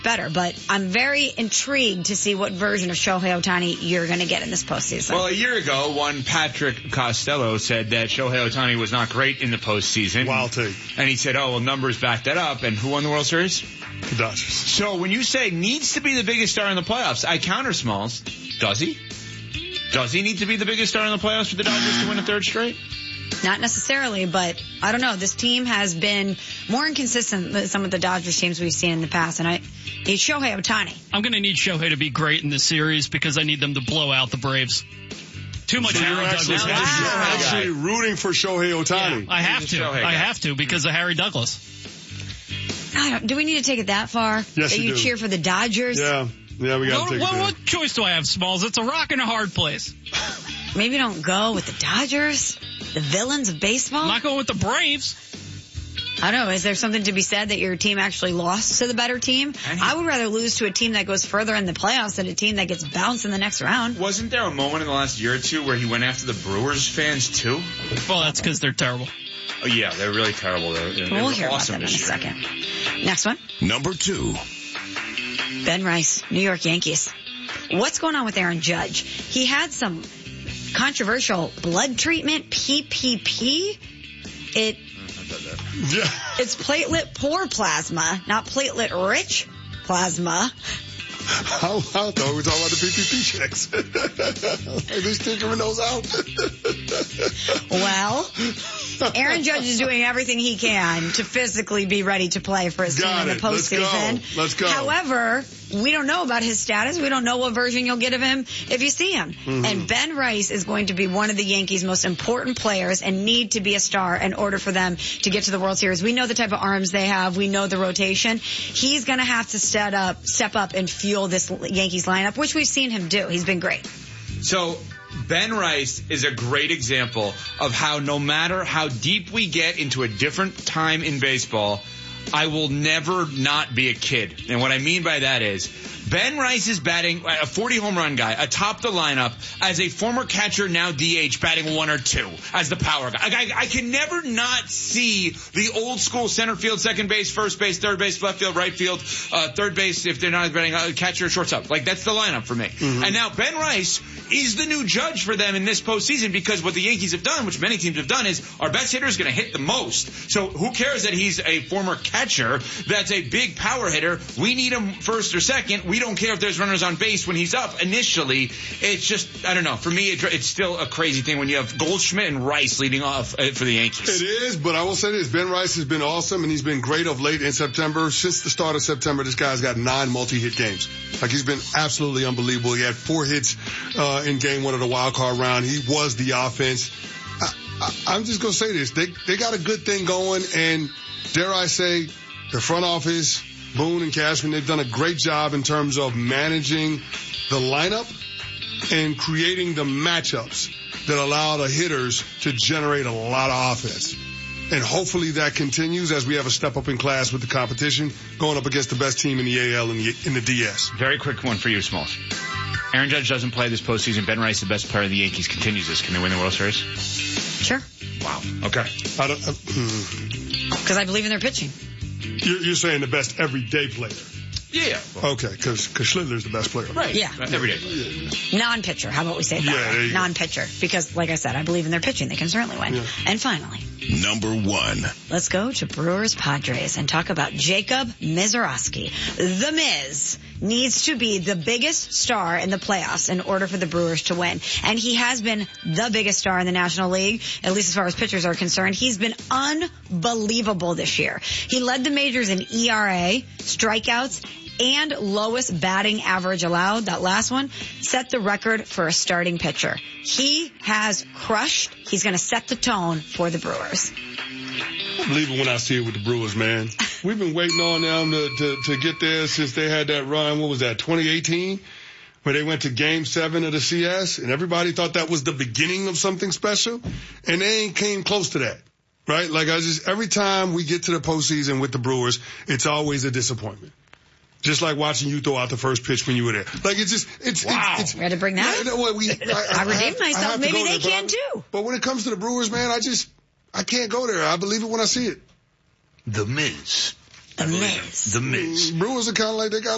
better, but I'm very intrigued to see what version of Shohei Ohtani you're going to get in this postseason. Well, a year ago, one Patrick Costello said that Shohei Ohtani was not great in the postseason. Wild take. And he said, oh, well, numbers back that up. And who won the World Series? The Dodgers. So when you say needs to be the biggest star in the playoffs, I counter Smalls. Does he? Does he need to be the biggest star in the playoffs for the Dodgers to win a third straight? Not necessarily, but I don't know. This team has been more inconsistent than some of the Dodgers teams we've seen in the past, and it's Shohei Ohtani. I'm going to need Shohei to be great in this series because I need them to blow out the Braves. Too much Harry Douglas. You're actually rooting for Shohei Ohtani. Yeah, I have to. I have to because of Harry Douglas. Do we need to take it that far? Yes, that you cheer for the Dodgers? Yeah, we got to take it. What choice do I have, Smalls? It's a rock and a hard place. Maybe don't go with the Dodgers, the villains of baseball. I'm not going with the Braves. I don't know. Is there something to be said that your team actually lost to the better team? I would rather lose to a team that goes further in the playoffs than a team that gets bounced in the next round. Wasn't there a moment in the last year or two where he went after the Brewers fans too? Well, that's because they're terrible. Oh, yeah, they're really terrible. We'll hear about that in a second. Next one. Number 2. Ben Rice, New York Yankees. What's going on with Aaron Judge? He had some controversial blood treatment, PPP. It's platelet poor plasma, not platelet rich plasma. I thought we were talking about the PPP checks. Are they still giving those out? Well, Aaron Judge is doing everything he can to physically be ready to play for his team in the postseason. Let's go. However, we don't know about his status. We don't know what version you'll get of him if you see him. Mm-hmm. And Ben Rice is going to be one of the Yankees' most important players and need to be a star in order for them to get to the World Series. We know the type of arms they have. We know the rotation. He's going to have to step up and fuel this Yankees lineup, which we've seen him do. He's been great. So Ben Rice is a great example of how no matter how deep we get into a different time in baseball, I will never not be a kid. And what I mean by that is Ben Rice is batting a 40 home run guy atop the lineup as a former catcher, now DH, batting 1 or 2 as the power guy. I can never not see the old school center field, second base, first base, third base, left field, right field, third base if they're not batting catcher, shortstop. Like that's the lineup for me. Mm-hmm. And now Ben Rice is the new judge for them in this postseason because what the Yankees have done, which many teams have done, is our best hitter is going to hit the most. So who cares that he's a former catcher that's a big power hitter? We need him first or second. We don't care if there's runners on base when he's up initially. It's just, I don't know. For me, it's still a crazy thing when you have Goldschmidt and Rice leading off for the Yankees. It is, but I will say this. Ben Rice has been awesome, and he's been great of late in September. Since the start of September, this guy's got 9 multi-hit games. Like, he's been absolutely unbelievable. He had 4 hits in game 1 of the wild card round. He was the offense. I'm just going to say this. They got a good thing going, and dare I say, the front office, Boone and Cashman, they've done a great job in terms of managing the lineup and creating the matchups that allow the hitters to generate a lot of offense. And hopefully that continues as we have a step up in class with the competition going up against the best team in the AL and in the DS. Very quick one for you, Smalls. Aaron Judge doesn't play this postseason. Ben Rice, the best player of the Yankees, continues this. Can they win the World Series? Sure. Wow. Okay. Because I believe in their pitching. You're saying the best everyday player. Yeah. Okay, because Schlittler's the best player. Right. Yeah. Everyday player. Yeah. Non-pitcher. How about we say that? Yeah, non-pitcher. Because, like I said, I believe in their pitching. They can certainly win. Yeah. And finally. Number 1. Let's go to Brewers Padres and talk about Jacob Misiorowski. The Miz needs to be the biggest star in the playoffs in order for the Brewers to win. And he has been the biggest star in the National League, at least as far as pitchers are concerned. He's been unbelievable this year. He led the majors in ERA, strikeouts, and lowest batting average allowed. That last one set the record for a starting pitcher. He has crushed. He's going to set the tone for the Brewers. I believe it when I see it with the Brewers, man. We've been waiting on them to get there since they had that run. What was that, 2018? Where they went to Game 7 of the CS, and everybody thought that was the beginning of something special, and they ain't came close to that. Right? Like, every time we get to the postseason with the Brewers, it's always a disappointment. Just like watching you throw out the first pitch when you were there. Like, wow. We had to bring that up? I redeemed myself. Maybe they can too. But when it comes to the Brewers, man, I can't go there. I believe it when I see it. The Miz. The Miz. The Miz. Brewers are kind of like, they got